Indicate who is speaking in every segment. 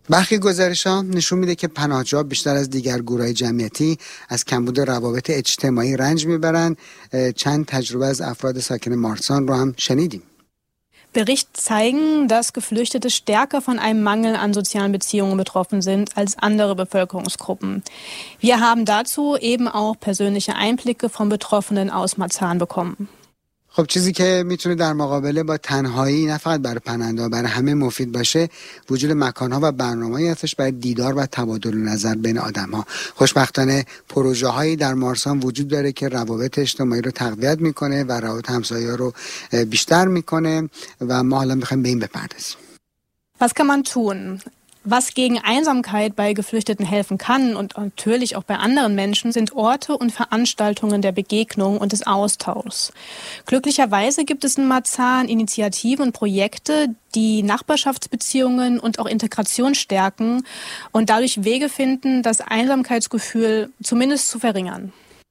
Speaker 1: برخی گزارش‌ها نشون میده که پناهجوها بیشتر از دیگر گروه‌های جمعیتی از کمبود روابط اجتماعی رنج میبرن. چند تجربه از افراد ساکن مارسان رو هم شنیدیم.
Speaker 2: Berichte zeigen, dass Geflüchtete stärker von einem Mangel an sozialen Beziehungen betroffen sind als andere Bevölkerungsgruppen. Wir haben dazu eben auch persönliche Einblicke von Betroffenen aus Marzahn bekommen.
Speaker 1: خب چیزی که میتونه در مقابله با تنهایی نه فقط برای پناهنده‌ها برای همه مفید باشه وجود مکان‌ها و برنامه‌ای هستش برای دیدار و تبادل نظر بین آدم‌ها. خوشبختانه پروژه‌هایی در مارسان وجود داره که روابط اجتماعی رو تقویت میکنه و روابط همسایه‌ها رو بیشتر میکنه و ما حالا می‌خوایم به این بپردازیم.
Speaker 2: Was kann man tun? Was gegen Einsamkeit bei Geflüchteten helfen kann und natürlich auch bei anderen Menschen, sind Orte und Veranstaltungen der Begegnung und des Austauschs. Glücklicherweise gibt es in Marzahn Initiativen und Projekte, die Nachbarschaftsbeziehungen und auch Integration stärken und dadurch Wege finden, das Einsamkeitsgefühl zumindest zu verringern.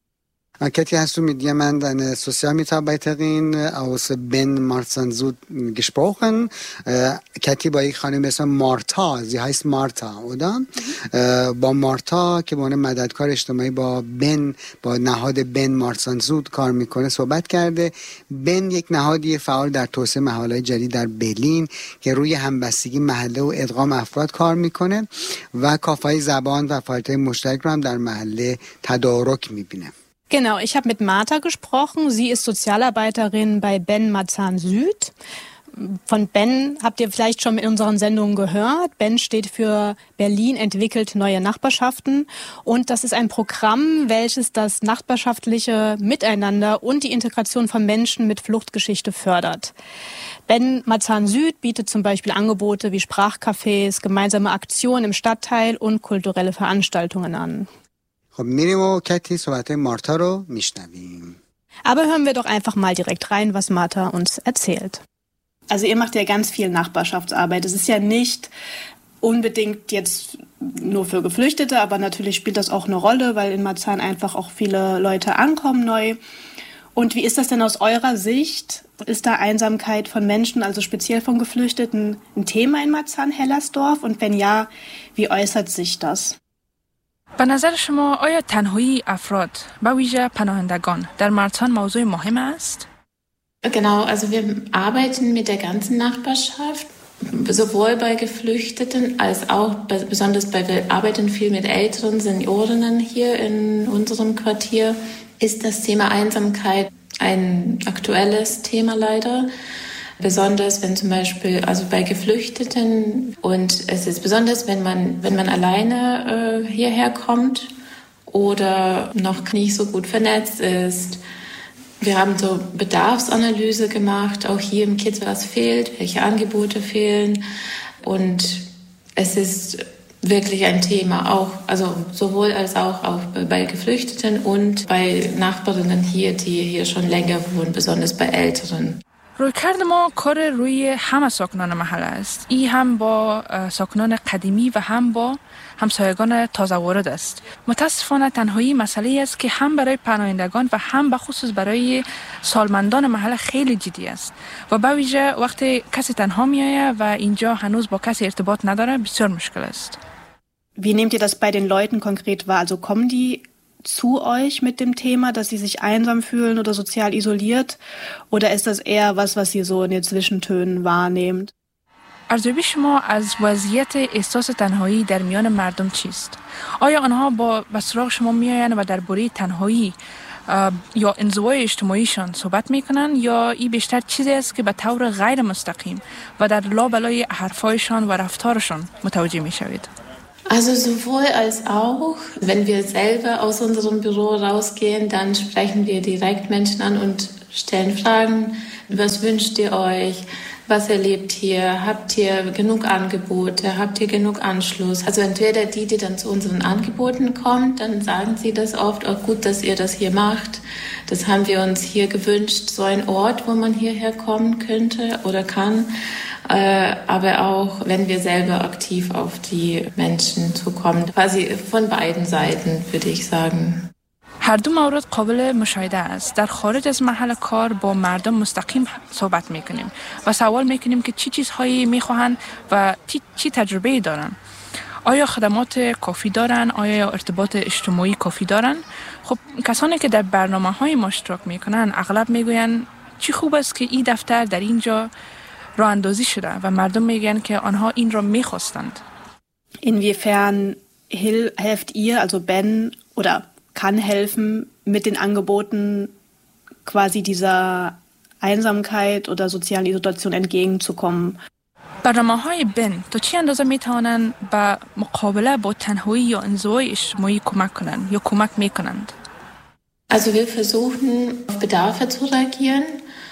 Speaker 1: Kathi, hast du mit jemandem, einer Sozialmitarbeiterin aus Ben Marzahn-Süd gesprochen? Kathi با یک خانم اسم مارتا، sie heißt Marta, oder? با مارتا که به عنوان مددکار اجتماعی با نهاد بن مارسان-زود کار میکنه صحبت کرده. بن یک نهادی فعال در توسعه محله‌های جدید در برلین که روی همبستگی محله و ادغام افراد کار میکنه و کافه‌های زبان و فعالیت‌های مشترک رو هم در محله تدارک میبینه.
Speaker 2: Genau, ich habe mit Martha gesprochen. Sie ist Sozialarbeiterin bei Ben Marzahn Süd. Von Ben habt ihr vielleicht schon in unseren Sendungen gehört. Ben steht für Berlin entwickelt neue Nachbarschaften. Und das ist ein Programm, welches das nachbarschaftliche Miteinander und die Integration von Menschen mit Fluchtgeschichte fördert. Ben Marzahn Süd bietet zum Beispiel Angebote wie Sprachcafés, gemeinsame Aktionen im Stadtteil und kulturelle Veranstaltungen an.
Speaker 1: خب میریم و کتی صحبت مارتا رو میشنویم.
Speaker 2: Aber hören wir doch einfach mal direkt rein, was Martha uns erzählt. Also ihr macht ja ganz viel Nachbarschaftsarbeit. Es ist ja nicht unbedingt jetzt nur für Geflüchtete, aber natürlich spielt das auch eine Rolle, weil in Marzahn einfach auch viele Leute ankommen neu. Und wie ist das denn aus eurer Sicht? Ist da Einsamkeit von Menschen, also speziell von Geflüchteten, ein Thema in Marzahn-Hellersdorf? Und wenn ja, wie äußert sich das?
Speaker 3: به نظر شما آیا تنهایی افراد به ویژه پناهندگان در مارسان موضوع مهم است؟
Speaker 4: Genau, also wir arbeiten mit der ganzen Nachbarschaft, sowohl bei Geflüchteten als auch besonders wir arbeiten viel mit älteren Seniorinnen hier in unserem Quartier. Ist das Thema Einsamkeit ein aktuelles Thema leider? Besonders wenn zum Beispiel, also bei Geflüchteten, und es ist besonders, wenn man alleine hierher kommt oder noch nicht so gut vernetzt ist. Wir haben so Bedarfsanalyse gemacht, auch hier im Kiez, was fehlt, welche Angebote fehlen. Und es ist wirklich ein Thema, auch, also sowohl als auch bei Geflüchteten und bei Nachbarinnen hier, die hier schon länger wohnen, besonders bei Älteren.
Speaker 3: رویکرد ما کار روی همه ساکنان محله است. این هم با ساکنان قدیمی و هم با همسایگان تازه وارد است. متاسفانه تنهایی مسئله است که هم برای پناهندگان و هم به خصوص برای سالمندان محله خیلی جدی است و به ویژه وقتی کسی تنها میآید و اینجا هنوز با کسی ارتباط نداره بسیار مشکل است.
Speaker 2: Wie nehmt ihr das bei den Leuten konkret wahr? Also kommen die zu euch mit dem Thema, dass sie sich einsam fühlen oder sozial isoliert? Oder ist das eher was ihr so in den Zwischentönen wahrnehmt?
Speaker 3: ارزیابی شما از وضعیت احساس تنهایی در میان مردم چیست؟ آیا آنها به سراغ شما میآیند و درباره تنهایی یا انزوای اجتماعیشان صحبت میکنن یا این بیشتر چیزی است که به طور غیر مستقیم و در لابلای حرفایشان و رفتارشان متوجه میشوید؟
Speaker 4: Also sowohl als auch, wenn wir selber aus unserem Büro rausgehen, dann sprechen wir direkt Menschen an und stellen Fragen. Was wünscht ihr euch? Was erlebt ihr? Habt ihr genug Angebote? Habt ihr genug Anschluss? Also entweder die dann zu unseren Angeboten kommen, dann sagen sie das oft, auch gut, dass ihr das hier macht. Das haben wir uns hier gewünscht, so ein Ort, wo man hierher kommen könnte oder kann. Aber auch, wenn wir selber aktiv auf die Menschen zukommen, quasi von beiden Seiten, würde ich sagen.
Speaker 3: هر دو مورد قابل مشاهده است. در خارج از محل کار با مردم مستقیم صحبت میکنیم و سوال میکنیم که چی چیزهایی میخواهند و چی تجربه دارن. آیا خدمات کافی دارن؟ آیا ارتباط اجتماعی کافی دارن؟ خب کسانی که در برنامه‌های ما اشتراک میکنن اغلب میگوین چی خوب است که این دفتر در اینجا راه اندازی شده و مردم میگن که آنها این را میخواستند.
Speaker 2: Inwiefern helft ihr, also Ben, oder kann helfen, mit den Angeboten quasi dieser Einsamkeit oder sozialen Isolation entgegenzukommen?
Speaker 3: برنامه‌های بن تا چه اندازه میتوانند به مقابله با تنهایی یا انزوای اجتماعی کمک کنند یا کمک میکنند؟
Speaker 4: Also wir versuchen auf Bedarfe zu reagieren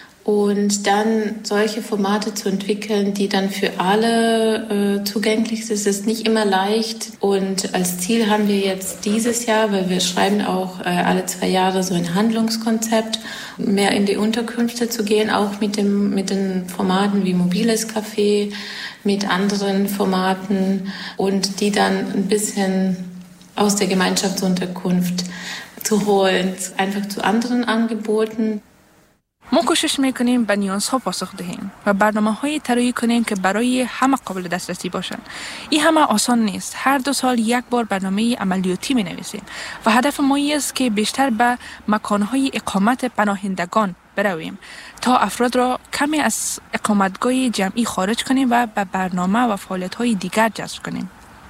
Speaker 4: und dann solche Formate zu entwickeln, die dann für alle zugänglich sind. Es ist nicht immer leicht und als Ziel haben wir jetzt dieses Jahr, weil wir schreiben auch alle 2 Jahre so ein Handlungskonzept, mehr in die Unterkünfte zu gehen, auch mit den Formaten wie mobiles Café, mit anderen Formaten und die dann ein bisschen aus der Gemeinschaftsunterkunft zu holen, einfach zu anderen Angeboten.
Speaker 3: ما کوشش میکنیم به نیازها پاسخ دهیم و برنامه‌های طراحی کنیم که برای همه قابل دسترسی باشند. این همه آسان نیست. هر 2 سال یک بار برنامه عملیاتی می‌نویسیم و هدف ما است که بیشتر به مکان‌های اقامت پناهندگان برویم تا افراد را کمی از اقامتگاه جمعی خارج کنیم و به برنامه و فعالیت‌های دیگر جذب کنیم.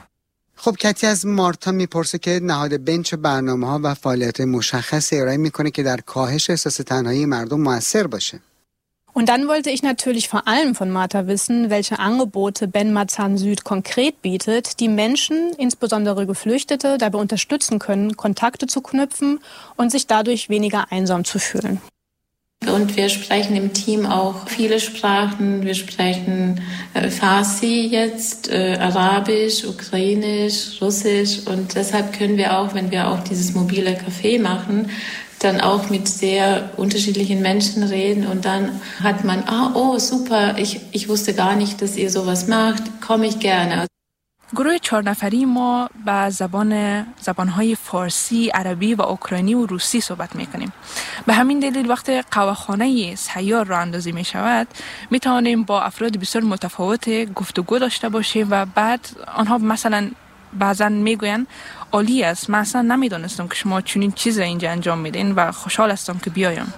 Speaker 1: خب کتی از مارتا میپرسه که نهاد بن چه برنامه‌ها و فعالیت مشخصی ارائه میکنه که در کاهش احساس تنهایی مردم مؤثر باشه.
Speaker 2: Und dann wollte ich natürlich vor allem von Martha wissen, welche Angebote Ben Marzahn Süd konkret bietet, die Menschen, insbesondere Geflüchtete, dabei unterstützen können, Kontakte zu knüpfen und sich dadurch weniger einsam zu fühlen.
Speaker 4: Und wir sprechen im Team auch viele Sprachen. Wir sprechen Farsi jetzt, Arabisch, Ukrainisch, Russisch. Und deshalb können wir auch, wenn wir auch dieses mobile Café machen, dann auch mit sehr unterschiedlichen Menschen reden. Und dann hat man, oh super, ich wusste gar nicht, dass ihr sowas macht, komme ich gerne.
Speaker 3: گروه 4 نفری ما به زبانهای فارسی، عربی و اوکراینی و روسی صحبت میکنیم. به همین دلیل وقت قهوه‌خانه سیار راه اندازی می شود می توانیم با افراد بسیار متفاوت گفتگو داشته باشیم و بعد آنها مثلا بعضا میگوین عالی است، من اصلا نمیدانستم که شما چنین چیزی اینجا انجام میدین و خوشحال هستم که بیایم.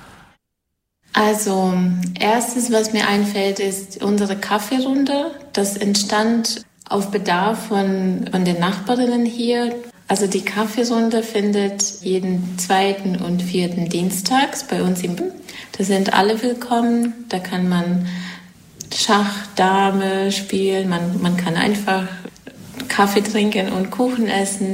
Speaker 4: Also erstes, was mir einfällt, ist unsere Kaffeerunde. Das entstand auf Bedarf von den Nachbarinnen hier. Also die Kaffeerunde findet jeden 2. und 4. Dienstags bei uns im Bund. Da sind alle willkommen. Da kann man Schach, Dame spielen. Man kann einfach Kaffee trinken und Kuchen essen.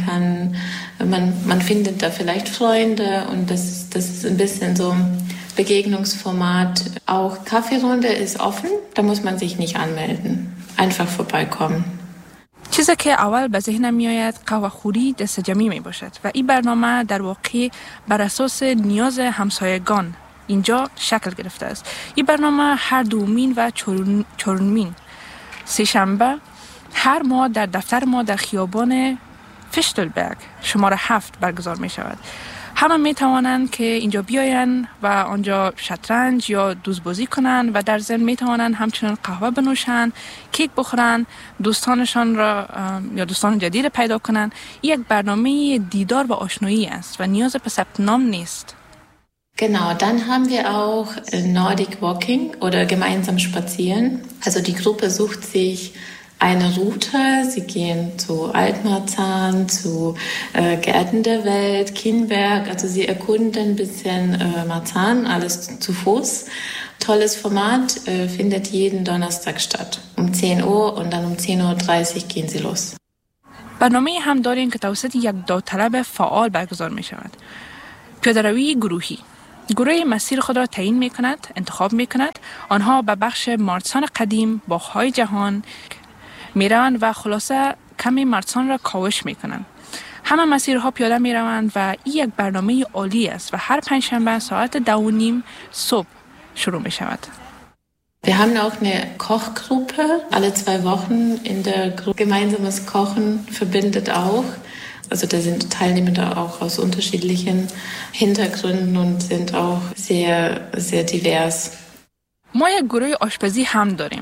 Speaker 4: Man findet da vielleicht Freunde und das ist ein bisschen so ein Begegnungsformat. Auch Kaffeerunde ist offen. Da muss man sich nicht anmelden. Einfach vorbeikommen.
Speaker 3: چیزی که اول به ذهنم میآید قهوه خوری دست جمعی می باشد و این برنامه در واقع بر اساس نیاز همسایگان اینجا شکل گرفته است. این برنامه هر دومین و چهارمین سه‌شنبه هر ماه در دفتر ما در خیابان فشتلبرگ شماره 7 برگزار می شود. همه می توانند که اینجا بیاین و آنجا شطرنج یا دوزبازی کنند و در ضمن می توانند همچنین قهوه بنوشند، کیک بخورند، دوستانشان را یا دوستان جدید پیدا کنند. این یک برنامه دیدار و آشنایی است و نیاز به ثبت نام نیست.
Speaker 4: Genau, dann haben wir auch Nordic Walking oder gemeinsam spazieren. Also die Gruppe sucht sich eine Route. Sie gehen zu Altmarzahn, zu Gärten der Welt, Kienberg. Also sie erkunden ein bisschen Marzahn, alles zu Fuß. Tolles Format, findet jeden Donnerstag statt. Um 10 Uhr und dann um 10:30 Uhr gehen sie los.
Speaker 3: برنامه هم داریم که توسط یک داوطلب فعال برگزار می شود. پیاده‌روی گروهی. گروه مسیر خود را تعیین می کند، انتخاب می کند. آنها به بخش مارسان قدیم، باغ‌های جهان می روند و خلاصه کمی مارسان را کاوش می کنند. همه مسیرها پیاده می روند و این یک برنامه عالی است و هر پنجشنبه ساعت 10:30 صبح شروع می شود.
Speaker 4: Wir haben auch eine Kochgruppe. Alle 2 Wochen in der Gruppe gemeinsames Kochen verbindet auch. Also da sind Teilnehmer auch aus unterschiedlichen Hintergründen und sind auch sehr, sehr divers.
Speaker 3: ما یک گروه آشپزی هم داریم.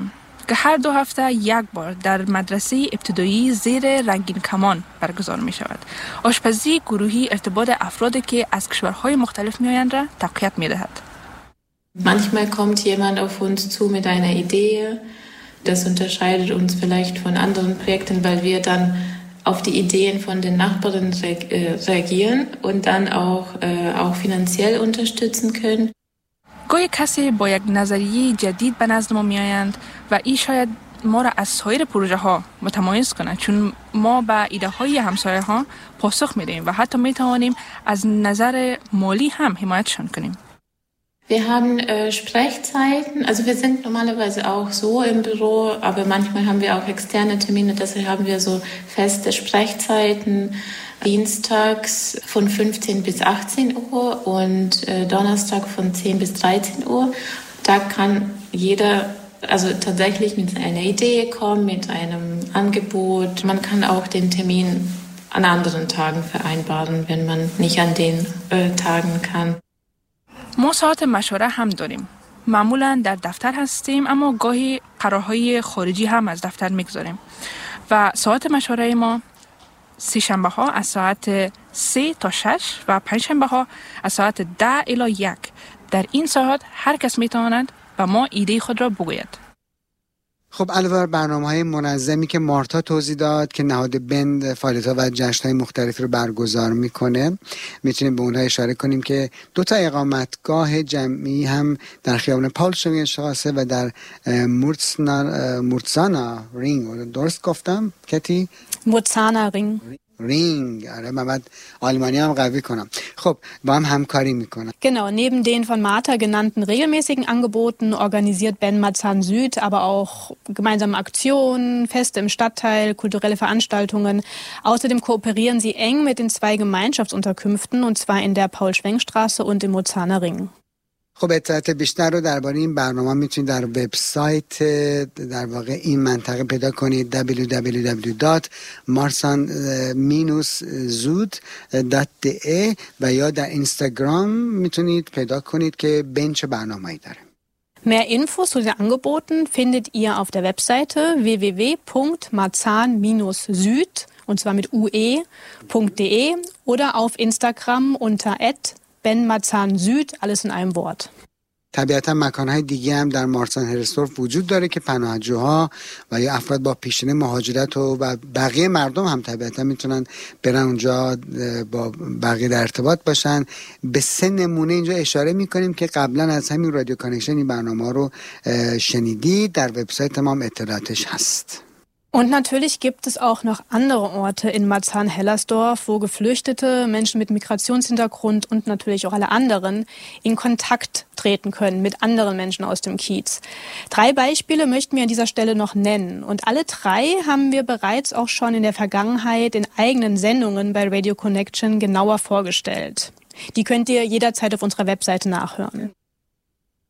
Speaker 3: که هر 2 هفته یک بار در مدرسه ابتدایی زیر رنگین کمان برگزار می شود. آشپزی گروهی ارتباط افرادی که از کشورهای مختلف می آیند را تقویت می دهد.
Speaker 4: Manchmal kommt jemand auf uns zu mit einer Idee. Das unterscheidet uns vielleicht von anderen Projekten, weil wir dann auf die Ideen von den Nachbarn reagieren und dann auch finanziell unterstützen können.
Speaker 3: گاهی کسی با یک نظریه جدید به نزد ما می آیند و این شاید ما را از سایر پروژه ها متمایز کنند، چون ما به ایده های همسایه ها پاسخ می دهیم و حتی می توانیم از نظر مالی هم حمایتشان کنیم.
Speaker 4: Wir haben Sprechzeiten, also wir sind normalerweise auch so im Büro, aber manchmal haben wir auch externe Termine, deshalb haben wir so feste Sprechzeiten, dienstags von 15 bis 18 Uhr und Donnerstag von 10 bis 13 Uhr. Da kann jeder also tatsächlich mit einer Idee kommen, mit einem Angebot. Man kann auch den Termin an anderen Tagen vereinbaren, wenn man nicht an den Tagen kann.
Speaker 3: ما ساعت مشوره هم داریم. معمولا در دفتر هستیم اما گاهی قرارهای خارجی هم از دفتر میگذاریم و ساعت مشوره ما سه شنبه ها از ساعت 3 تا 6 و پنج شنبه ها از ساعت 10 الی 1. در این ساعت هر کس میتواند و ما ایده خود را بگوید.
Speaker 1: خب علاوه بر برنامه‌های منظمی که مارتا توضیح داد که نهاد بن فعالیت‌ها و جشن‌های مختلفی رو برگزار میکنه، میتونیم به اونها اشاره کنیم که 2 تا اقامتگاه جمعی هم در خیابان پاول شوینگشتراسه و در مورتزانا رینگ، درست گفتم کتی؟
Speaker 2: Murzana Ring.
Speaker 1: رینگ. آره من بعد آلمانی هم قوی کنم. خب با هم همکاری میکنن.
Speaker 2: Genau, neben den von Martha genannten regelmäßigen Angeboten organisiert Ben Marzahn Süd aber auch gemeinsame Aktionen, Feste im Stadtteil, kulturelle Veranstaltungen. Außerdem kooperieren sie eng mit den 2 Gemeinschaftsunterkünften, und zwar in der Paul-Schwenk-Straße und im Murzaner Ring.
Speaker 1: خب اطلاعات بیشتر رو درباره این برنامه میتونید در وبسایت در واقع این منطقه پیدا کنید www.marsan-zud.de و یا در اینستاگرام میتونید پیدا کنید که بن چه برنامه‌ای داره.
Speaker 2: Mehr Infos zu den Angeboten findet ihr auf der Webseite www.marzahn-süd und zwar mit ue.de oder auf Instagram unter Ben Marzahn Süd, alles in einem Wort.
Speaker 1: طبیعتا مکانهای دیگه هم در مارسان هرستورف وجود داره که پناهجوها و یا افراد با پیشینه مهاجرت و بقیه مردم هم طبیعتا میتونن برن اونجا با بقیه در ارتباط باشن. به 3 نمونه اینجا اشاره میکنیم که قبلا از همین رادیو کانکشن این برنامه رو شنیدید. در وبسایت ما هم اطلاعاتش هست.
Speaker 2: Und natürlich gibt es auch noch andere Orte in Marzahn-Hellersdorf, wo Geflüchtete, Menschen mit Migrationshintergrund und natürlich auch alle anderen in Kontakt treten können mit anderen Menschen aus dem Kiez. 3 Beispiele möchten wir an dieser Stelle noch nennen. Und alle 3 haben wir bereits auch schon in der Vergangenheit in eigenen Sendungen bei Radio Connection genauer vorgestellt. Die könnt ihr jederzeit auf unserer Webseite nachhören.